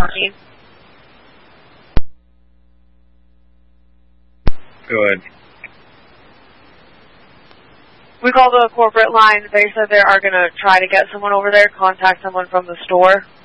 14. Go ahead. We called the corporate line. They said they are going to try to get someone over there, contact someone from the store.